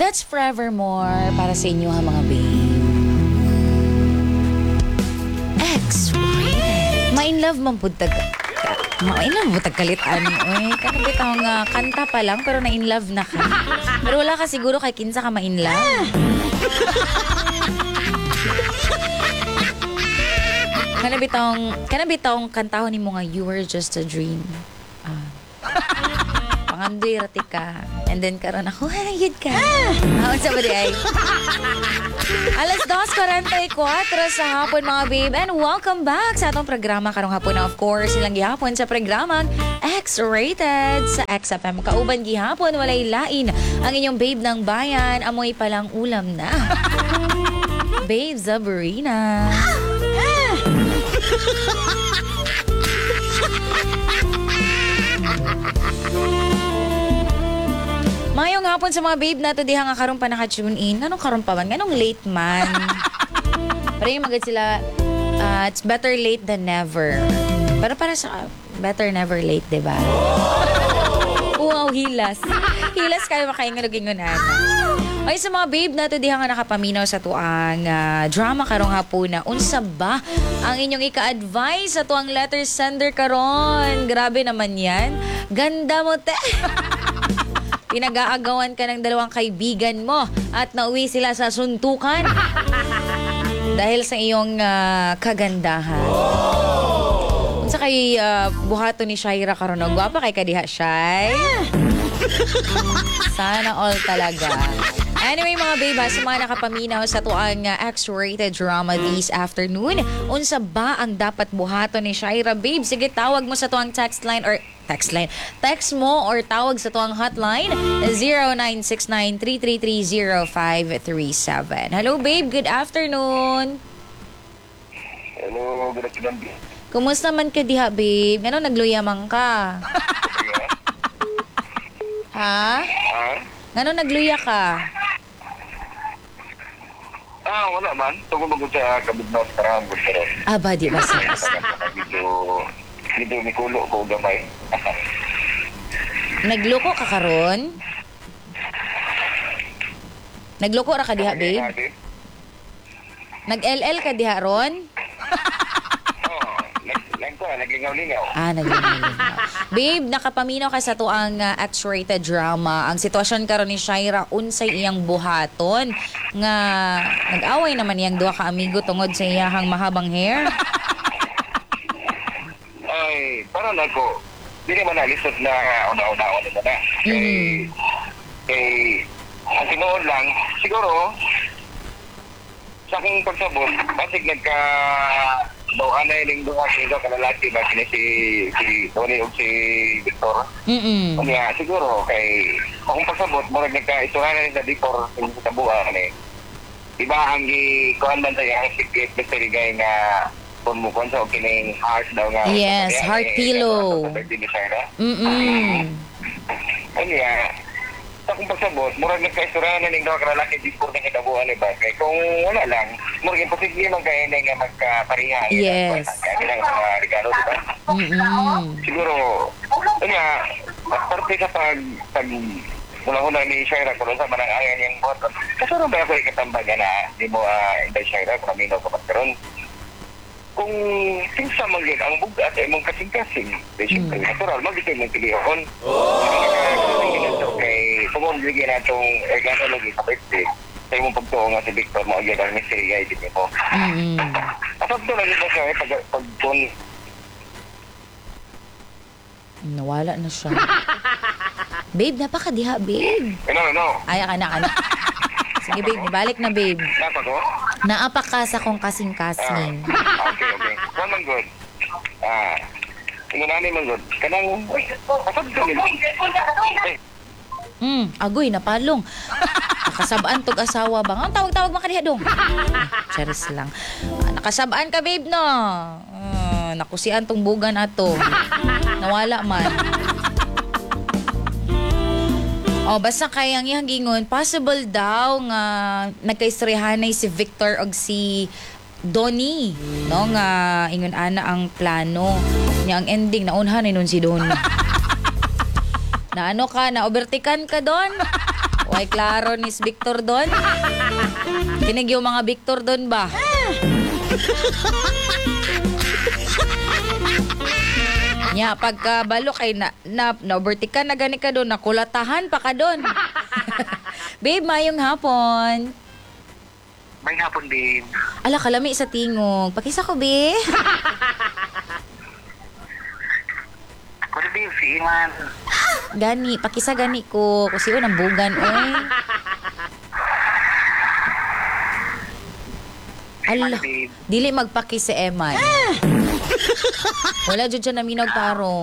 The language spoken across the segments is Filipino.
That's Forevermore para sa inyo ha mga babe. X-rated. Ma-in-love man po ma-in-love mo tagkalitan. Uy, kanabit ang kanta pa lang pero na-in-love na ka. Pero wala ka siguro kay kinsa ka ma-in-love. Kanabitong kantahon ni mo nga You Were Just a Dream. Pangandoy rati ka. And then karon ako, hayod ka. Unsa ba di ay? Alas 2:44 sa hapon mga babe. And welcome back sa atong programa karong hapon na of course ilang gihapon sa programang X-Rated sa XFM. Kauban gihapon walay lain ang inyong babe ng bayan. Amoy palang ulam na. Babe Zabarina. Mayong hapon sa mga babe nato diha nga karon pa naka-tune in. Anong karon pa man? Anong late man? Pero yung magad sila, it's better late than never. Pero para sa better never late, diba? Wow, hilas. Hilas kayo makaingalog-ingon na. Ay sa mga babe nato diha nga nakapaminaw sa tuang drama karong hapon na unsa ba ang inyong ika-advise sa tuang letter sender karon? Grabe naman yan. Ganda mo te. Pinag-aagawan ka ng dalawang kaibigan mo at nauwi sila sa suntukan dahil sa iyong kagandahan. Unsa kay buhato ni Shaira karon? Gwapa kay kadiha, Shay? Sana all talaga. Anyway mga babe, sa mga nakapaminaw sa tuang X-rated drama this afternoon, unsa ba ang dapat buhaton ni Shaira babe? Sige, tawag mo sa tuang text mo or tawag sa tuang hotline 0969-333-0537. Hello babe, good afternoon. Hello, good afternoon. Kumusta man ka diha babe? Ano nagluyamang ka? Ha? Ano nagluya ka? Wala man. Tungkol magod sa kabignaw sa karang gusto. Aba, di ba sa Dito may kulo ko gamay. Nagloko ka karon? Nagloko ra ka diha, babe? Nag-LL ka diha ron? Naglingaw-lingaw. Naglingaw-lingaw. Babe, nakapaminaw ka sa tuang X-rated drama. Ang sitwasyon karon ni Shaira unsay iyang buhaton nga nag-away naman iyang duha ka amigo tungod sa iyahang mahabang hair. Ay, para na ko. Hindi naman nalisod na una-una na na. Ang tinuod lang, siguro, sa aking pagsabot, basig bawaan na yung doon ka lalaki ba si Tony o si Victor. Kaya siguro kay akong pagsabot murag nagkaisuhan na rin sa Victor yung kabuhan iba ang ikuhan man sa yung secret mystery guy nga kung mukon sa kining heart daw nga. Yes, heart pillow. Kaya sa akong pagsabot murag nagkaisuhan na rin doon ka lalaki Victor na kabuhan ba kaya kung wala lang murag imposible man kaya nga magkapariha. Yes. Kaya lang mga regalo, diba? Siguro, kanya, parte sa pag mula-hula ni Shaira kung sa manang ayan niyang boton. Kasuro ba ako ikatambaga na di mo inday Shaira kung amino ka magkaroon? Kung sinsa manggil ang bugat ay mong kasing-kasing, siyempre, natural, mag-ito mong pilihon. Kay pumumligyan na itong regalo lagi sa birthday. Sa imong pagtuo nga si Victor mo agad ang mystery guy din mo. Asap to lang ito siya pagpun. Nawala na siya. Babe, napakadiha, babe. Ano? Ay, kana. Sige, babe, balik na, babe. Napa ko? Naapa ka sa kong kasing-kasing. Okay. One man good. Ingunani man good. Kanang, asap to nila. Agoy, napalong. Nakasabaan tog asawa ba? Ang tawag-tawag man kaniya dong. Charis lang. Nakasabaan ka, babe, no? Nakusian tong bugan ato. Nawala man. Basta kayang iyang gingon, possible daw nga nagkaistoryahanay si Victor og si Donnie, no? Nga ingon ana ang plano niya, ang ending naunhan ni nun si Donnie. Na ano ka, na overtikan ka doon? Why klaro ni Victor doon? Kinig yung mga Victor doon ba? Nya, pagkabalo kay na-overtikan na gani ka doon, nakulatahan pa ka doon. Babe, mayong hapon. May hapon, babe. Ala, kalami sa tingog. Pakisa ko, be. Ako na, babe, si Iman. Gani, pakisa gani ko. Kasi yun, ang bugan, oy. Ala, babe. dili magpakis si Eman. Wala dyan siya naminaw tarong.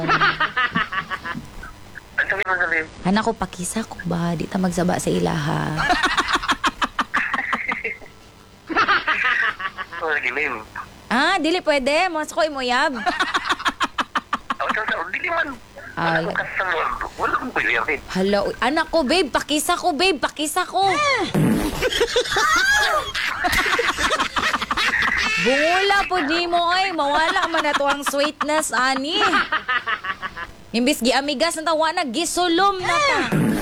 Ano sabi mo sa babe? Anak ko, pakisa ko ba? Di ta magsaba sa ilaha. Oh, di, babe. Ah, dili pwede. Mas ko imuyab. Hindi man. Ay. Wala kong kasalod. Wala kong pwede, babe. Hala, uy. Anak ko, babe. Pakisa ko, babe. Pakisa ko. Bungula po di mo ay. Mawala man na to ang sweetness, ani. Imbis giamigas na tawa na, gisulom na ta.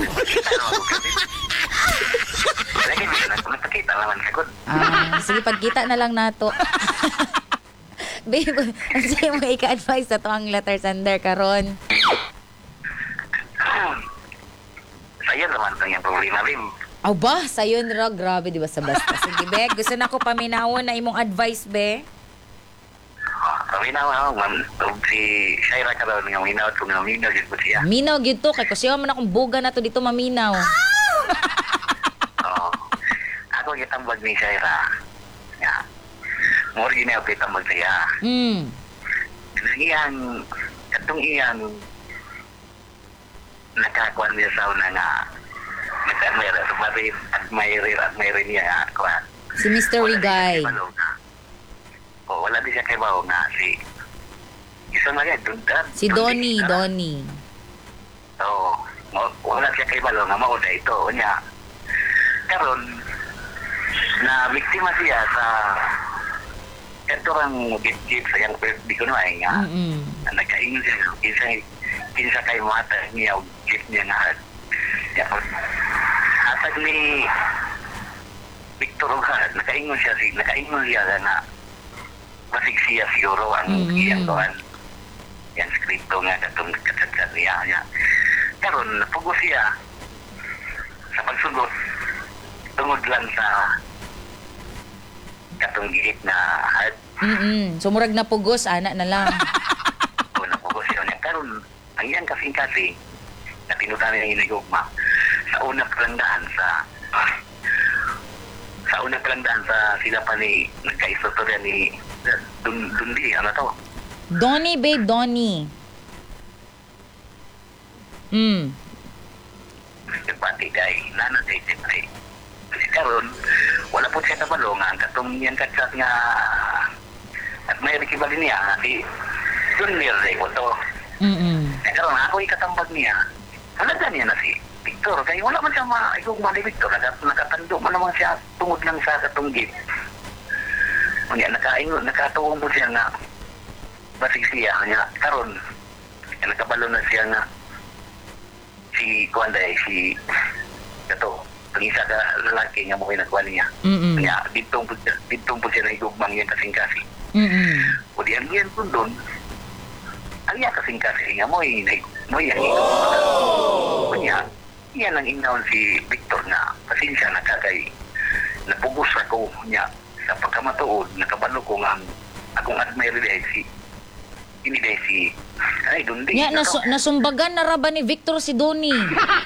Lagi bisa na. Kung nakakita naman ka, good. Ah, sige, pagkita na lang nato. Babe, sige mo ika-advise na to ang letter sender karon. Saya naman ito yung problema, babe. Aw ba, sayon ra, grabe di ba sa basta. Sige, be, gusto na ko paminawon na imong advice, be. Kami na, ma'am. Si Shaira ka daw nga minaw kung nga minaw yun po siya. Minaw gyud to kay kasi man akong buga na to dito maminaw. Oo. Ako kitambag ni Shaira. Nga. More ginaw kitambag siya. Iyang, katong iyang nakakuan niya sa una nga admire niya nga kuan. Si Mr. Rigay. O, wala din siya kay Bao nga si isa na yan, Dundan. Si Donnie. Oo. Wala siya kay Bao nga mauda ito. Niya. Karon na biktima siya sa ito ang gift sa yung birthday ko na ay nga. Nagkaingon siya. Kinsa kay mata niya o gift niya nga. Atag ni Victor Ugad, nakaingon siya na masig siya siguro ang iyang doan. Yan skripto nga katong katsatsa niya. Karon napugo siya sa pagsugot tungod lang sa katong gihit na heart. Sumurag na pugos, ana na lang. O napugo siya niya. Karon ang iyang kasing-kasing na tinutan niya inigugma sa unang palandaan sa sila pa ni nagkaistorya ni Dundi, ano to? Donnie, babe, Donnie. Nagpati kay nanatay siyempre. Kasi karon wala po siya kabalongan katong yan katsat nga at may rikibali niya si Dundi rin ko to. Karon ako ikatambag niya. Halaga niya na si Victor, kaya wala man siya maigugma ni Victor, nakatando man naman siya tungod lang sa katunggit. Kaya nakatuwang po siya nga basig siya, kanya karon nakabalo na siya nga si Kuanday, si kato, ang isa ka lalaki nga mo kinagkuha niya. Kaya ditong po siya naigugmang yan kasing-kasing. O di ang yan po doon, ang yan kasing-kasing nga mo yan igugmang. Kanya, yan ang inaon si Victor na pasensya na kakay napugos ako niya sa pagkamatuod nakabalo ko nga akong admire dahil si ay Dundi Nya, nasumbagan na ra ba ni Victor si Donnie?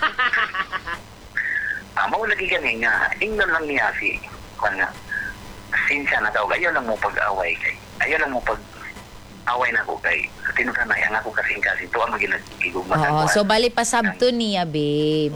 Maulagi gani nga ingnon lang niya si nga pasensya na daw ayaw lang mo pag-away kay ayaw lang mo pag-away na ko kay sa tinutanay ang ako kasing-kasing to ang maginagigugmatan ko. So bali pa sabto niya, babe.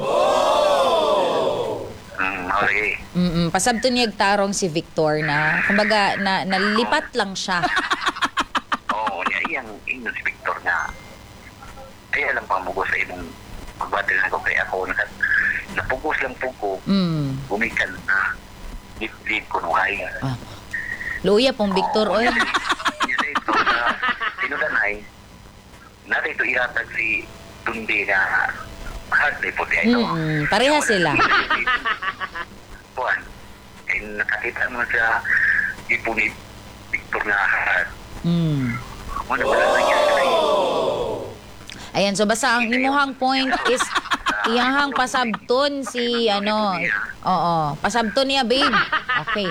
Okay. Pasabto niya tarong si Victor na kumbaga nalipat lang siya. Oo, niya iyang si Victor na kaya lang pamugo sa imong pagbati na ko kay ako napugos lang po ko gumikan na dip kunuhay. Luya pong Victor, oy. Ito na tinudanay natin ito ihatag si Dundi na hard di po di ito. Pareha sila. Buwan. Eh, nakakita mo siya ipunit Victor nga hard. Wala na nangyari. Ayan, so basta ang imuhang point is iyahang pasabton si ano. Oo, pasabton niya, babe. Okay.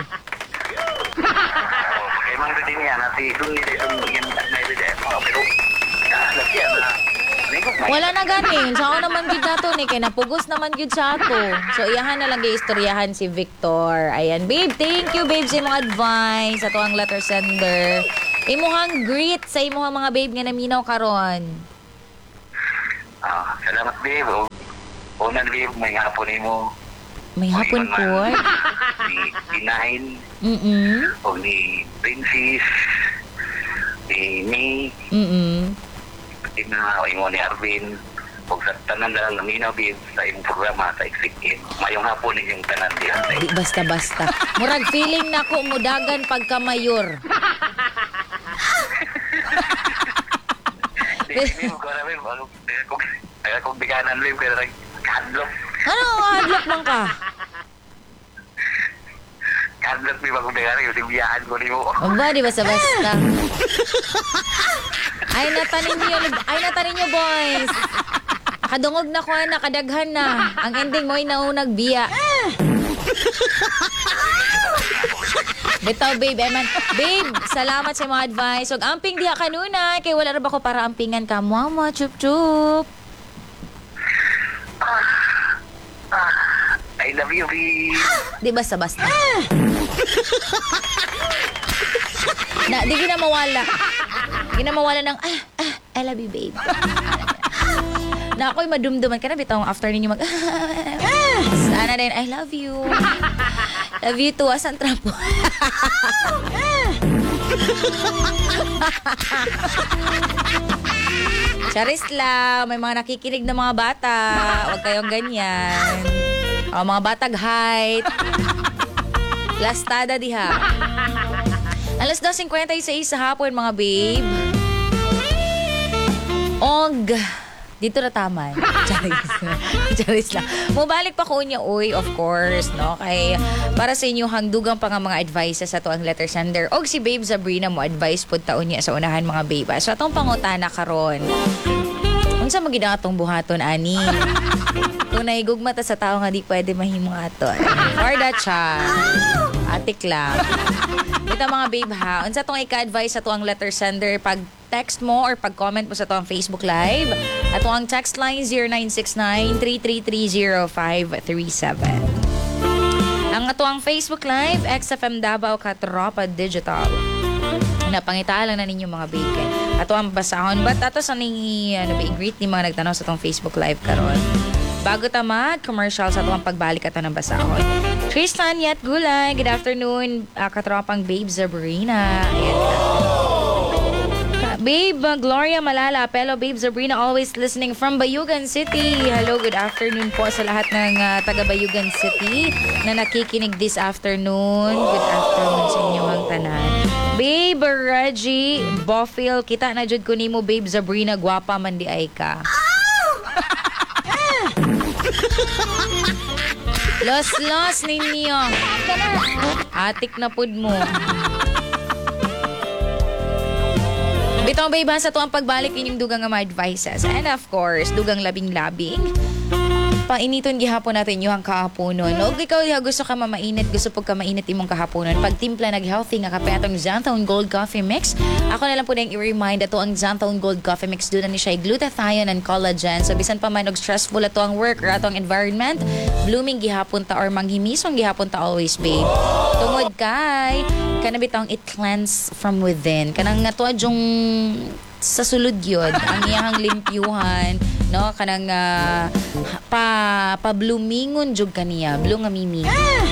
Okay, mga din niya na si Sungi itong yan na ibigay. Pero, lagyan na. Wala na ganing. Sa ako naman gid nato ni kay napugos naman gid sa ato. So iyahan na lang giistoryahan si Victor. Ayan, babe, thank you babe sa imong advice ato ang letter sender. Imuhang greet sa imuhang mga babe nga naminaw karon. Salamat babe. Unang babe, may hapon mo. May hapon po. Ni Nine. O ni Princess. Ni pati na imo ni Arvin. Huwag sa tanan na lang naminaw babe sa imong programa sa Exit. Mayong hapon ninyong tanan diyan. Di basta-basta. Murag feeling nako mudagan pagka mayor. Hindi ko alam kung biganan babe pero nag-hadlock. Ano hadlock man ka? Hadlock babe ako biganan yung biyahan ko ni mo. Aba, di basta-basta. Ay natanin niyo boys. Kadungog na ko na, kadaghan na. Ang ending mo ay naunag biya. Bitaw babe, Eman. Babe, salamat sa mga advice. Huwag amping diha kanuna. Kaya wala rin ba ko para ampingan ka. Mama, chup-chup. I love you, babe. Di basta-basta. Di na mawala. Di na mawala ng, I love you, babe. Na ako'y madumduman ka na. Bitaw, after ninyo mag, sana din, I love you. Love you too, asan trapo? Charis lang, may mga nakikinig na mga bata. Huwag kayong ganyan. O, mga batag height. Lastada diha. Alas 2:56 sa hapon, mga babe. Og, dito na tama. Charis lang. Mubalik pa ko niya, uy, of course, no? Kay, para sa inyo, hangdugang pa nga mga advices sa to ang letter sender. Og si Babe Sabrina mo, advice po taon niya sa unahan, mga babe. So, atong pangutana karon. Unsa magida atong buhaton, ani? Kung naigugma ta sa tao nga di pwede mahimong aton. For that child. Atik lang. Ito mga babe ha. Unsa tong ika-advise sa to ang letter sender pag text mo or pag-comment mo sa to ang Facebook Live. At ang text line 0969-333-0537. Ang ato ang Facebook Live, XFM Davao Katropa Digital. Napangita lang na ninyo mga bacon. Ato ang basahon. But ato sa ningi, i-greet ni mga nagtanaw sa tong Facebook Live karon. Bago tamad, commercial sa ito ang pagbalik ato ng basahon. Tristan Yat Gulay, good afternoon. Katropang Babe Sabrina. Ayan. Babe Gloria Malala, fellow Babe Sabrina, always listening from Bayugan City. Hello, good afternoon po sa lahat ng taga Bayugan City na nakikinig this afternoon. Good afternoon sa inyo ang tanan. Babe Reggie Bofill, kita na jud ko nimo Babe Sabrina, gwapa man di ay ka. Los ninyo. Atik na pud mo. Bitong babe, sa to ang pagbalik inyong dugang nga mga advices. And of course, dugang labing-labing. Painiton gihapon natin yung kahaponon. O ikaw gusto ka mamainit, gusto pag ka mainit imong kahaponon. Pag timpla nag-healthy nga kape atong Xanthone Gold Coffee Mix. Ako na lang po na yung i-remind ato ang Xanthone Gold Coffee Mix. Doon na ni siya glutathione and collagen. So bisan pa man og stressful ato ang work or ato ang environment, blooming gihapon ta or manghimisong gihapon ta always, babe. Tungod kay kanabitang it cleanse from within. Kanang ato adjong sa sulod yun, ang iyang limpyuhan, no? Kanang pa-bloomingon jug kaniya, blue nga mimi.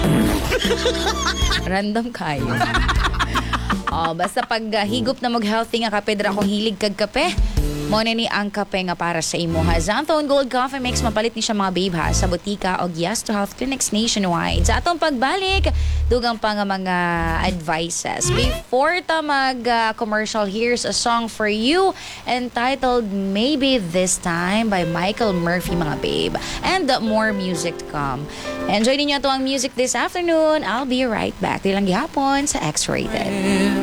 Random kayo. Basta pag higop na mag-healthy nga kape, dra akong hilig kag kape. Mo na ni ang kape nga para sa imo ha. Xanthone Gold Coffee Mix mapalit ni siya mga babe ha sa butika o Yes to Health clinics nationwide. Sa atong pagbalik, dugang pa nga mga advices. Before ta mag commercial, here's a song for you entitled Maybe This Time by Michael Murphy mga babe. And more music to come. Enjoy ninyo ito ang music this afternoon. I'll be right back. Dilang gihapon sa X-Rated.